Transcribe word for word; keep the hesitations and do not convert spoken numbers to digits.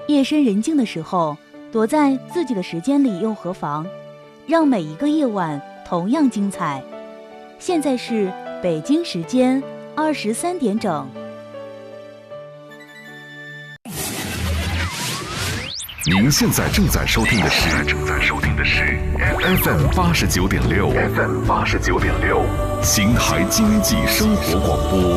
夜深人静的时候，躲在自己的时间里又何妨？让每一个夜晚同样精彩。现在是北京时间二十三点整。 您现在正在收听的是正在收听的是 F M 八十九点六 F M 八十九点六，邢台经济生活广播。